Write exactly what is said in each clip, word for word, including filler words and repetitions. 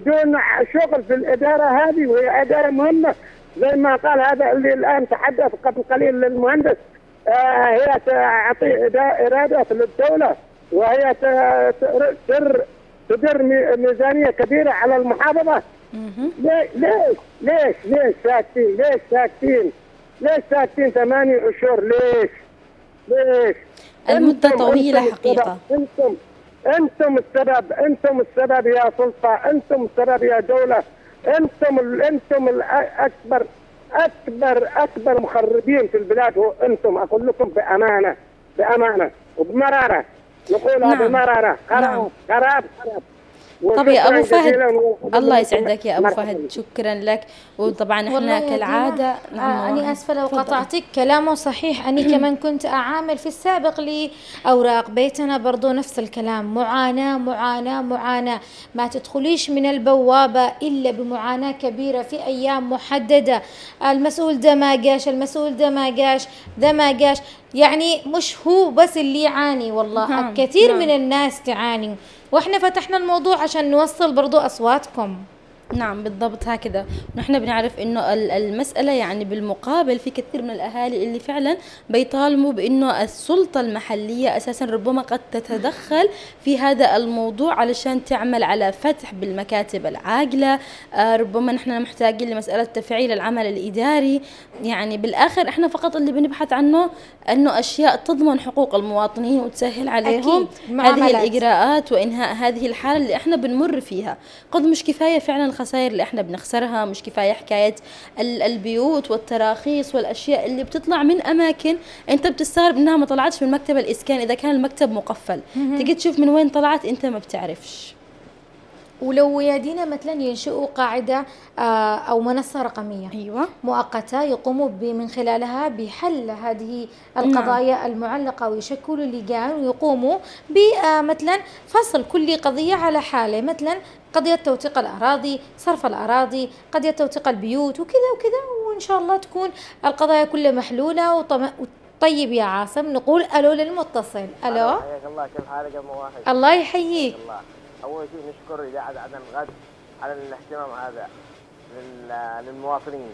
بدون شغل في الإدارة هذه، وهي إدارة مهمة زي ما قال هذا اللي الآن تحدث قبل قليل للمهندس. آه هي تعطي إرادة للدولة، وهي تدر تدر ميزانية كبيرة على المحافظة. ليش ليش ليش ليش ساكتين؟ ليش ساكتين؟ ليش ساكتين ثمانية أشهر؟ ليش؟ ليش؟ المدة طويلة حقيقة. أنتم أنتم السبب، أنتم السبب يا سلطة، أنتم السبب يا دولة، أنتم ال أنتم الأكبر أكبر أكبر مخربين في البلاد. هو أنتم، أقول لكم بأمانة بأمانة وبمرارة، نقولها نعم. بمرارة. خراب نعم. خراب خراب. طب يا أبو فهد، الله يسعدك يا أبو فهد، شكرا لك. وطبعا احنا كالعادة نعم. أنا أسفة لو قطعتك، كلامه صحيح. أنا كمان كنت أعامل في السابق لأوراق بيتنا برضو نفس الكلام، معاناة معاناة معاناة، ما تدخليش من البوابة إلا بمعاناة كبيرة في أيام محددة. المسؤول ده ما جاش، المسؤول ده ما جاش، ده ما جاش. يعني مش هو بس اللي يعاني، والله نعم. الكثير نعم. من الناس تعاني، واحنا فتحنا الموضوع عشان نوصل برضو أصواتكم. نعم بالضبط هكذا. نحن بنعرف انه المسألة يعني بالمقابل في كثير من الاهالي اللي فعلا بيطالبوا بانه السلطة المحلية اساسا ربما قد تتدخل في هذا الموضوع علشان تعمل على فتح بالمكاتب العاجلة. آه ربما نحن محتاجين لمسألة تفعيل العمل الاداري. يعني بالاخر احنا فقط اللي بنبحث عنه انه اشياء تضمن حقوق المواطنين وتسهل عليهم هذه الاجراءات وانهاء هذه الحالة اللي احنا بنمر فيها. قد مش كفاية فعلا الخسائر اللي احنا بنخسرها، مش كفاية حكاية البيوت والتراخيص والأشياء اللي بتطلع من أماكن أنت بتستغرب إنها ما طلعتش من مكتب الإسكان إذا كان المكتب مقفل. تيجي تشوف من وين طلعت أنت ما بتعرفش. ولو يا دينا مثلا ينشئوا قاعدة أو منصة رقمية أيوة. مؤقتة يقوموا من خلالها بحل هذه القضايا نعم. المعلقة، ويشكلوا لجان ويقوموا بمثلا فصل كل قضية على حالة، مثلا قضية توثيق الأراضي، صرف الأراضي، قضية توثيق البيوت وكذا وكذا، وإن شاء الله تكون القضايا كلها محلولة. وطم... طيب يا عاصم، نقول ألو للمتصل. ألو. حياك الله، كيف حالك يا أم واحد؟ الله يحييك. الله. أول شيء نشكر إذاعة عدن الغد على الاهتمام هذا للمواطنين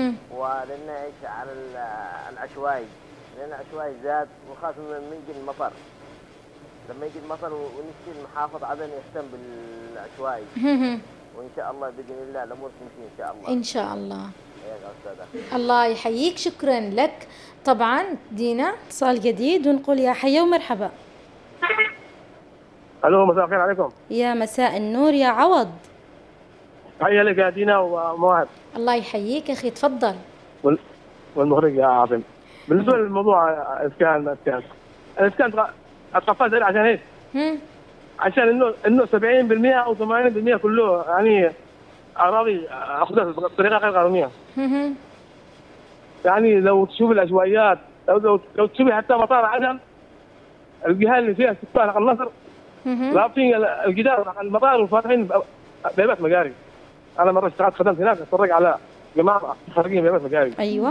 وللنعيش على العشوائي، لأن العشوائي زاد وخاصة من يجي المطر. لما يجي المطر ونشتي المحافظ عدن يهتم بالعشوائي، وإن شاء الله بإذن الله الأمور تمشي إن شاء الله. إن شاء الله. الله يحييك، شكرا لك. طبعا دينا اتصال جديد ونقول يا حيا ومرحبا. الو مساء الخير عليكم. يا مساء النور يا عوض. تحية لك يا دينا ومواهب. الله يحييك اخي، تفضل. والمخرج يا عاصم. بالنسبه للموضوع الاسكان ما اسكان الاسكان اتقفلت عشان ايش؟ عشان انه انه سبعين بالمئة او ثمانين بالمئة كله يعني اراضي اخذها بطريقه غير قانونيه. يعني لو تشوف العشوائيات، لو لو, لو تشوفي حتى مطار عدن، الجهه اللي فيها سكان حق النصر رابطين الجدار حق المطار وفاتحين بيبات مجاري. انا مره اشتغلت خدمت هناك اتفرج على جماعه خارجين بيبات مجاري. ايوه.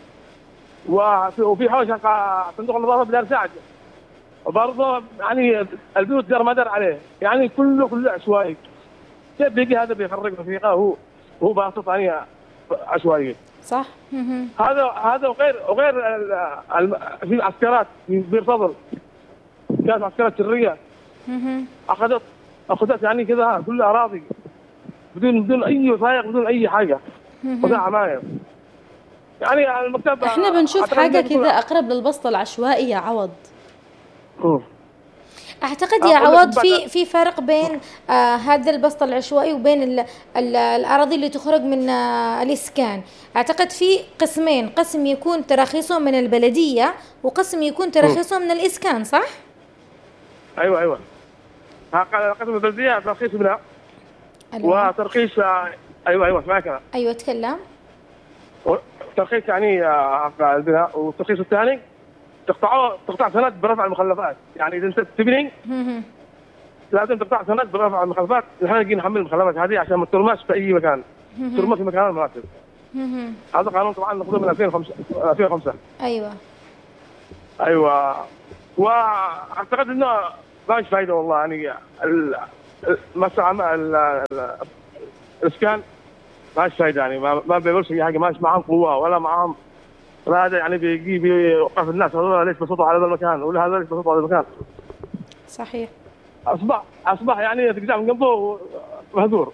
وفي حوش صندوق النظافه بدار سعد وبرضه يعني البيوت دار ما دار عليه، يعني كله كله عشوائي. كيف بيجي هذا بيخرج رفيقه هو هو باسط ثانيه عشوائيه. صح. هذا هذا وغير وغير في عسكرات في بير فضل، كانت عسكرات سريه اخذت اخذت يعني كذا كل اراضي بدون بدون اي وثائق بدون اي حاجه وضع عماير. يعني المكتب احنا بنشوف حاجه كذا اقرب للبسط العشوائي يا عوض. أوه. اعتقد يا عوض في في فرق بين آه هذا البسط العشوائي وبين ال ال الاراضي اللي تخرج من آه الاسكان. اعتقد في قسمين، قسم يكون تراخيصه من البلديه وقسم يكون تراخيصه من الاسكان، صح؟ ايوه ايوه. قسم البلديه ترخيص منها وترخيص ايوه ايوه معك. ايوه تكلم. ترخيص يعني البناء، والترخيص الثاني تقطعه تقطع سند برفع المخلفات. يعني اذا انت تبني لازم تقطع سند برفع المخلفات. نحن نجي نحمل المخلفات هذه عشان ما ترماش في اي مكان، ترمى في مكان مناسب. هذا قانون طبعا ناخذه من ألفين وخمسة. ايوه ايوه. واعتقد انه ما فيش فايده والله. يعني المسألة الاسكان ماش فايده يعني ما ما بيقولش في حاجه، ماش معاهم قوه ولا معاهم، لا هذا يعني بيجي بيوقف الناس هذول ليش بيصوتوا على هذا المكان ولا هذا ليش بيصوتوا على هذا المكان. صحيح. اصبح اصبح يعني تقطع من قلبه مهدور.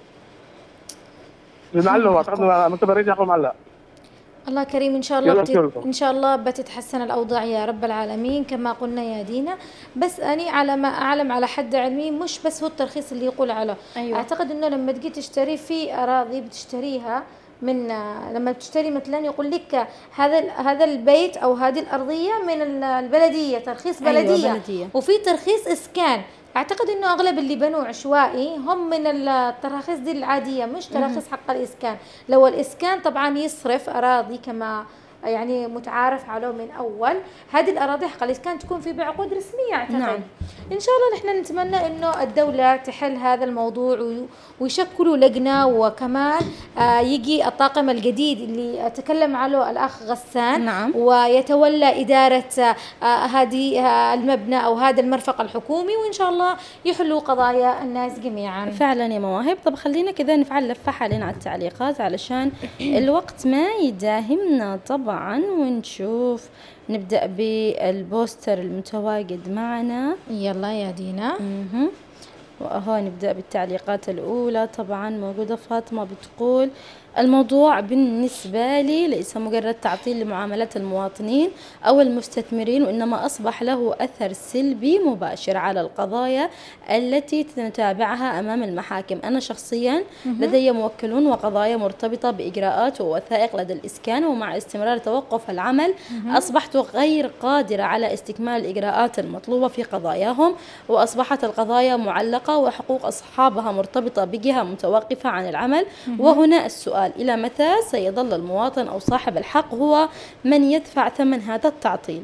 المعلم اعتقد مكتب الرئيس يقوم على الله كريم. إن شاء الله بت... إن شاء الله بتتحسن الأوضاع يا رب العالمين كما قلنا يا دينا. بس أنا على ما أعلم على حد علمي مش بس هو الترخيص اللي يقول عليه. أيوة. أعتقد إنه لما تجي تشتري في أراضي بتشتريها من لما بتشتري مثلا يقول لك هذا هذا البيت أو هذه الأرضية من البلدية، ترخيص بلدية. أيوة بلدية. وفي ترخيص إسكان. أعتقد إنه أغلب اللي بنوا عشوائي هم من التراخيص دي العادية مش تراخيص حق الإسكان. لو الإسكان طبعا يصرف أراضي كما يعني متعارف عليه من أول، هذه الأراضي حق الإسكان تكون في بعقود رسمية أعتقد. نعم. إن شاء الله نحن نتمنى إنه الدولة تحل هذا الموضوع ويشكلوا لجنة، وكمان آه يجي الطاقم الجديد اللي تكلم عنه الأخ غسان. نعم. ويتولى إدارة آه هذه آه المبنى أو هذا المرفق الحكومي، وإن شاء الله يحلوا قضايا الناس جميعا. فعلا يا مواهب. طب خلينا كذا نفعل لفة حاليا على التعليقات علشان الوقت ما يداهمنا طبعا، ونشوف نبدأ بالبوستر المتواجد معنا. يلا يا دينا. مه. وأهو نبدأ بالتعليقات الأولى. طبعا موجودة فاطمة بتقول الموضوع بالنسبة لي ليس مجرد تعطيل لمعاملات المواطنين أو المستثمرين، وإنما أصبح له أثر سلبي مباشر على القضايا التي نتابعها أمام المحاكم. أنا شخصيا لدي موكلون وقضايا مرتبطة بإجراءات ووثائق لدى الإسكان، ومع استمرار توقف العمل أصبحت غير قادرة على استكمال الإجراءات المطلوبة في قضاياهم، وأصبحت القضايا معلقة وحقوق أصحابها مرتبطة بجهة متوقفة عن العمل. وهنا السؤال، إلى متى سيظل المواطن أو صاحب الحق هو من يدفع ثمن هذا التعطيل؟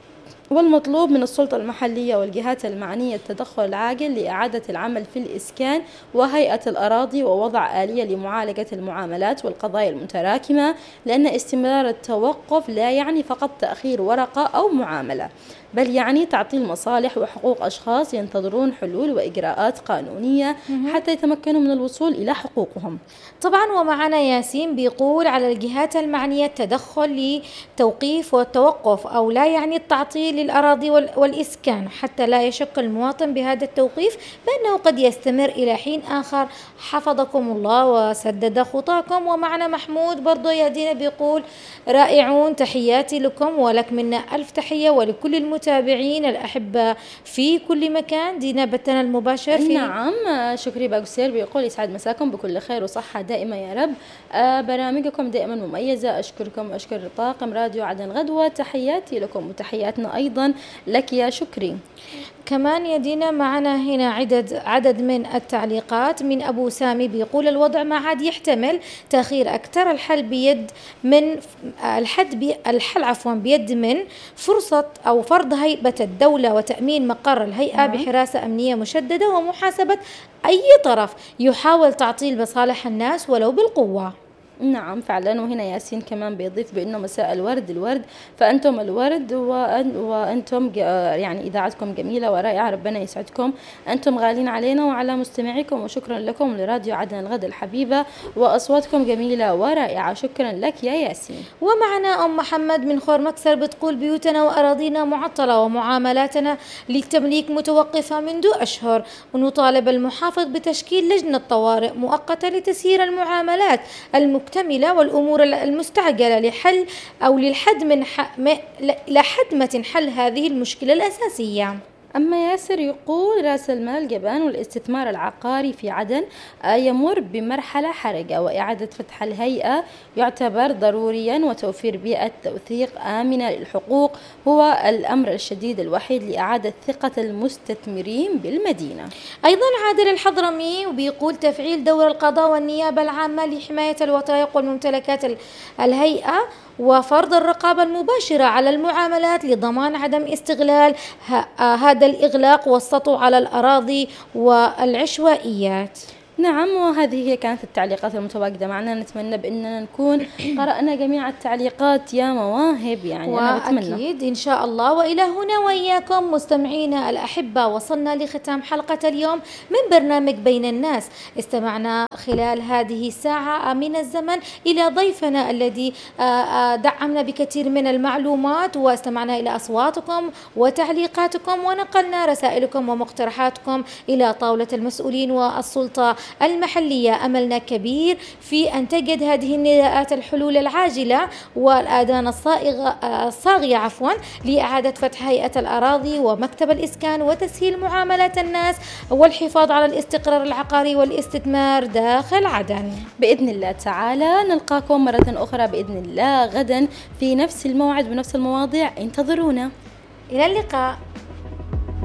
والمطلوب من السلطة المحلية والجهات المعنية التدخل العاجل لإعادة العمل في الإسكان وهيئة الأراضي، ووضع آلية لمعالجة المعاملات والقضايا المتراكمة، لأن استمرار التوقف لا يعني فقط تأخير ورقة أو معاملة، بل يعني تعطيل مصالح وحقوق أشخاص ينتظرون حلول وإجراءات قانونية حتى يتمكنوا من الوصول إلى حقوقهم. طبعا ومعنا ياسين بيقول على الجهات المعنية التدخل لتوقيف والتوقف، أو لا يعني التعطيل للأراضي والإسكان، حتى لا يشك المواطن بهذا التوقيف بأنه قد يستمر إلى حين آخر. حفظكم الله وسدد خطاكم. ومعنا محمود برضو يا دينا بيقول رائعون، تحياتي لكم ولك منا ألف تحية ولكل المتابعين الأحباء في كل مكان. دينا بتنا المباشر في نعم. شكري باقوسير بيقول يسعد مساكم بكل خير وصحة دائما يا رب. آه برامجكم دائما مميزة، أشكركم وأشكر طاقم راديو عدن غدوة. تحياتي لكم وتحياتنا أيضا لك يا شكري. كمان يا دينا معنا هنا عدد عدد من التعليقات من أبو سامي بيقول الوضع ما عاد يحتمل تأخير أكثر، الحل بيد من الحد بي الحل عفوا بيد من فرصة أو فرض هيبة الدولة وتأمين مقر الهيئة بحراسة أمنية مشددة ومحاسبة أي طرف يحاول تعطيل مصالح الناس ولو بالقوة. نعم فعلا. وهنا ياسين كمان بيضيف بأنه مساء الورد الورد، فأنتم الورد وأن وأنتم يعني إذاعتكم جميلة ورائعة، ربنا يسعدكم، أنتم غالين علينا وعلى مستمعيكم، وشكرا لكم لراديو عدن الغد الحبيبة، وأصواتكم جميلة ورائعة. شكرا لك يا ياسين. ومعنا أم محمد من خور مكسر بتقول بيوتنا وأراضينا معطلة ومعاملاتنا للتمليك متوقفة منذ أشهر، ونطالب المحافظ بتشكيل لجنة طوارئ مؤقتة لتسيير المعاملات المكتملة والأمور المستعجلة لحل أو للحد من لحدمة حل هذه المشكلة الأساسية. أما ياسر يقول رأس المال جبان والاستثمار العقاري في عدن يمر بمرحلة حرجة، وإعادة فتح الهيئة يعتبر ضروريا، وتوفير بيئة توثيق آمنة للحقوق هو الأمر الشديد الوحيد لإعادة ثقة المستثمرين بالمدينة. أيضا عادل الحضرمي وبيقول تفعيل دور القضاء والنيابة العامة لحماية الوثائق والممتلكات الهيئة، وفرض الرقابة المباشرة على المعاملات لضمان عدم استغلال هذا الإغلاق والسطو على الأراضي والعشوائيات. نعم، وهذه هي كانت التعليقات المتواجدة معنا. نتمنى بأننا نكون قرأنا جميع التعليقات يا مواهب، يعني أنا بتمنى وأكيد إن شاء الله. وإلى هنا وإياكم مستمعينا الأحبة وصلنا لختام حلقة اليوم من برنامج بين الناس. استمعنا خلال هذه الساعة من الزمن إلى ضيفنا الذي دعمنا بكثير من المعلومات، واستمعنا إلى أصواتكم وتعليقاتكم، ونقلنا رسائلكم ومقترحاتكم إلى طاولة المسؤولين والسلطة المحلية. أملنا كبير في أن تجد هذه النداءات الحلول العاجلة والآذان الصائغة الصاغية عفوا لإعادة فتح هيئة الأراضي ومكتب الإسكان وتسهيل معاملات الناس والحفاظ على الاستقرار العقاري والاستثمار داخل عدن. بإذن الله تعالى نلقاكم مرة أخرى بإذن الله غدا في نفس الموعد بنفس المواضيع. انتظرونا. إلى اللقاء.